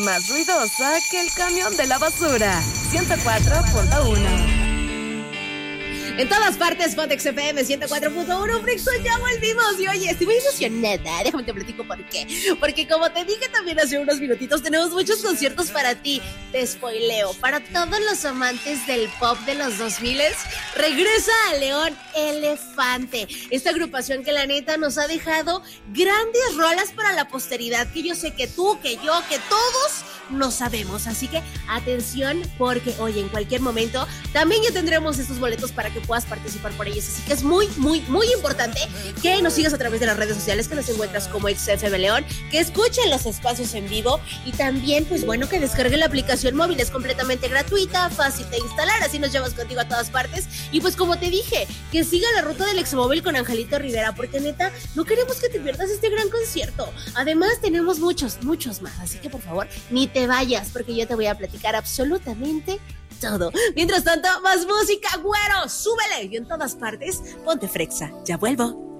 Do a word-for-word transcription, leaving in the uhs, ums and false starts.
más ruidosa que el camión de la basura. ciento cuatro punto uno. En todas partes, Pontex F M ciento cuatro punto uno, Frixo, ya volvimos. Y oye, estoy muy emocionada, déjame te platico por qué. Porque como te dije también hace unos minutitos, tenemos muchos conciertos para ti. Te spoileo, para todos los amantes del pop de los dos mil, regresa a León Elefante. Esta agrupación que la neta nos ha dejado grandes rolas para la posteridad, que yo sé que tú, que yo, que todos no sabemos. Así que atención, porque oye, en cualquier momento también ya tendremos estos boletos para que puedas participar por ellos. Así que es muy, muy, muy importante que nos sigas a través de las redes sociales, que nos encuentras como X F M León, que escuchen los espacios en vivo y también, pues bueno, que descarguen la aplicación móvil. Es completamente gratuita, fácil de instalar, así nos llevas contigo a todas partes. Y pues como te dije, que siga la ruta del Exmóvil con Angelito Rivera, porque neta, no queremos que te pierdas este gran concierto. Además, tenemos muchos, muchos más. Así que por favor, ni te vayas, porque yo te voy a platicar absolutamente todo. Mientras tanto, más música, güero, súbele. Y en todas partes, ponte Frexa. Ya vuelvo.